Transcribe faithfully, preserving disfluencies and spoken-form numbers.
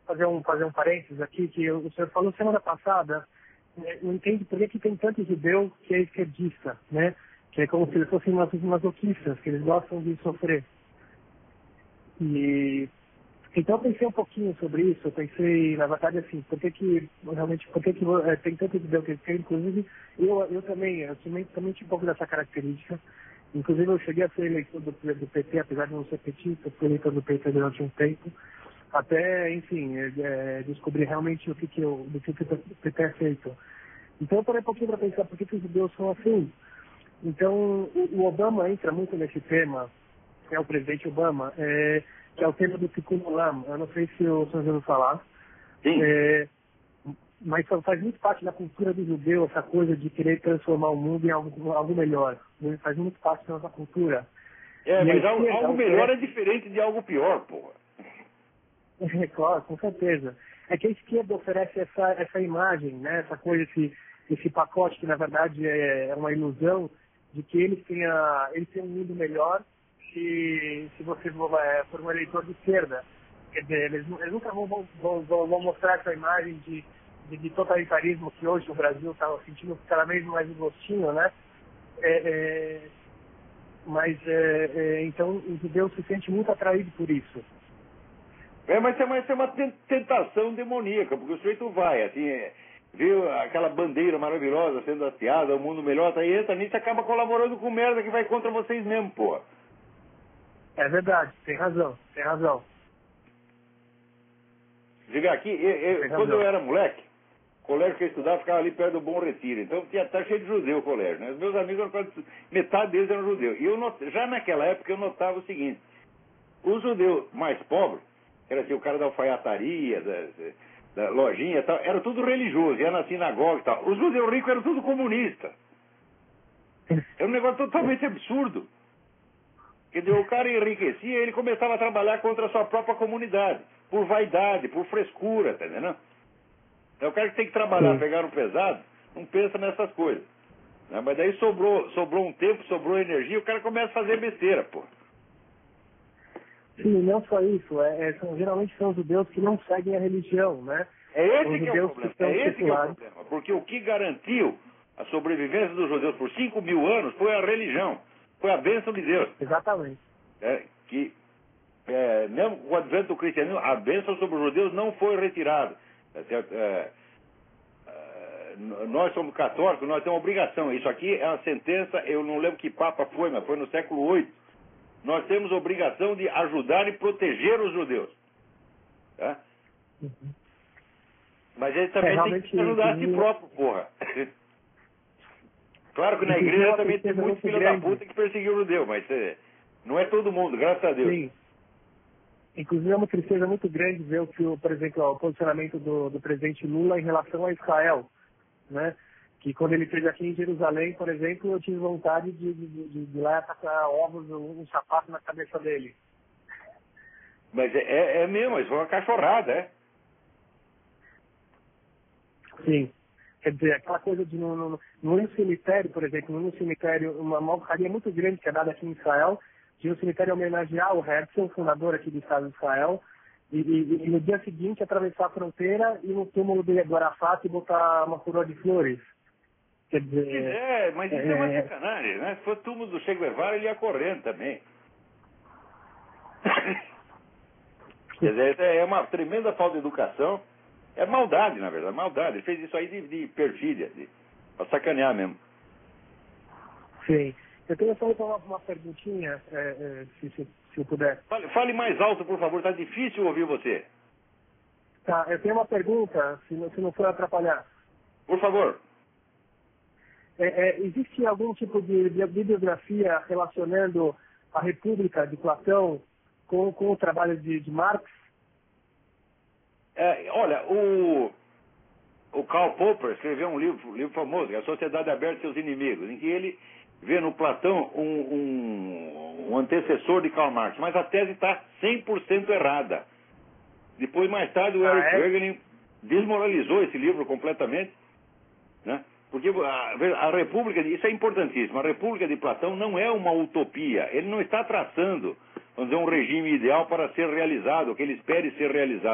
fazer um, fazer um parênteses aqui, que o senhor falou semana passada, né, não entende por que, que tem tanto judeu que é esquerdista, né? Que é como se eles fossem masoquistas, que eles gostam de sofrer. E então eu pensei um pouquinho sobre isso, eu pensei, na verdade, assim, por que que, realmente, por que que é, tem tanto judeu que esquerda, inclusive, eu, eu também, eu também, também tinha um pouco dessa característica. Inclusive eu cheguei a ser eleitor do, do P T, apesar de não ser petista, fui eleitor do P T durante um tempo, até, enfim, é, é, descobrir realmente o que, que, eu, do que, que o P T é feito. Então eu parei um pouquinho para pensar por que, que os judeus são assim. Então o, o Obama entra muito nesse tema, é o presidente Obama, é, que é o tema do Tikkun Olam. Eu não sei se o senhor já ouviu falar. Sim. É, mas faz muito parte da cultura do judeu essa coisa de querer transformar o mundo em algo, algo melhor. Faz muito parte da nossa cultura. É, E mas a algo, esquerda algo melhor é oferece... diferente de algo pior, porra. É claro, com certeza. É que a esquerda oferece essa, essa imagem, né? Essa coisa, esse, esse pacote que na verdade é uma ilusão de que eles têm, a, eles têm um mundo melhor se, se você é, for um eleitor de esquerda. Quer dizer, eles, eles nunca vão, vão, vão, vão mostrar essa imagem de, de, de totalitarismo que hoje o Brasil está sentindo cada vez mais um gostinho, né? É, é, mas, é, é, então, o judeu se sente muito atraído por isso. É, mas é, mas é uma tentação demoníaca, porque o sujeito vai, assim, é, vê aquela bandeira maravilhosa sendo hasteada, o mundo melhor, tá aí, entra nisso e acaba colaborando com merda que vai contra vocês mesmo, porra. É verdade, tem razão, tem razão. Diga aqui, eu, eu, Tem quando razão. eu era moleque, o colégio que eu estudava ficava ali perto do Bom Retiro, então tinha tá cheio de judeu o colégio, né? Os meus amigos eram quase, metade deles eram judeus. E eu not, já naquela época eu notava o seguinte, os judeus mais pobres, era assim, o cara da alfaiataria, da, da lojinha e tal, era tudo religioso, ia na sinagoga e tal. Os judeus ricos eram tudo comunistas. É um negócio totalmente absurdo. Quer dizer, o cara enriquecia e ele começava a trabalhar contra a sua própria comunidade, por vaidade, por frescura, tá entendendo? É o cara que tem que trabalhar, Sim. pegar no pesado, não pensa nessas coisas. Né? Mas daí sobrou, sobrou um tempo, sobrou energia, o cara começa a fazer besteira, pô. Sim, não só isso, é, é, são, geralmente são os judeus que não seguem a religião, né? É São esse que é o judeus problema, que são é esse que é o seculares. problema. Porque o que garantiu a sobrevivência dos judeus por cinco mil anos foi a religião, foi a bênção de Deus. Exatamente. É, que, é, mesmo com o advento do cristianismo, a bênção sobre os judeus não foi retirada. Tá certo? É, é, nós somos católicos, nós temos obrigação. Isso aqui é uma sentença, eu não lembro que Papa foi, mas foi no século oito. Nós temos obrigação de ajudar e proteger os judeus. Tá? Uhum. Mas ele também É, tem que ajudar a si inclusive, próprio, porra. Claro que na inclusive igreja uma também tem tristeza muito muito filho da grande. puta que perseguiu o judeu, mas é, não é todo mundo, graças a Deus. Sim. Inclusive é uma tristeza muito grande ver o que, o, por exemplo, o posicionamento do, do presidente Lula em relação a Israel, né? Que quando ele esteve aqui em Jerusalém, por exemplo, eu tive vontade de, de, de, de ir lá atacar ovos, um, um sapato na cabeça dele. Mas é, é, é mesmo, isso foi uma cachorrada, é? Sim. Quer dizer, aquela coisa de no, no, no, no cemitério, por exemplo, no cemitério, uma honraria muito grande que é dada aqui em Israel, de no cemitério homenagear o Herzl, o fundador aqui do Estado de Israel, e, e, e no dia seguinte atravessar a fronteira e no túmulo dele do Arafat e botar uma coroa de flores. Quer dizer... É, mas isso é, é uma é, sacanagem, né? Se fosse túmulo do Che Guevara, ele ia correndo também. Quer dizer, é uma tremenda falta de educação. É maldade, na verdade, maldade. Ele fez isso aí de, de perfídia, de, pra sacanear mesmo. Sim. Eu tenho só uma, uma perguntinha, é, é, se, se, se eu puder. Fale, fale mais alto, por favor, tá difícil ouvir você. Tá, eu tenho uma pergunta, se não, se não for atrapalhar. Por favor. É, é, existe algum tipo de, de bibliografia relacionando a República de Platão com, com o trabalho de, de Marx? É, olha, o, o Karl Popper escreveu um livro, um livro famoso, que é A Sociedade Aberta e Seus Inimigos, em que ele vê no Platão um, um, um antecessor de Karl Marx, mas a tese está cem por cento errada. Depois, mais tarde, o Ah, Eric é? Wegelin desmoralizou esse livro completamente, né? Porque a, a República, isso é importantíssimo, a República de Platão não é uma utopia, ele não está traçando, vamos dizer, um regime ideal para ser realizado, que ele espere ser realizado.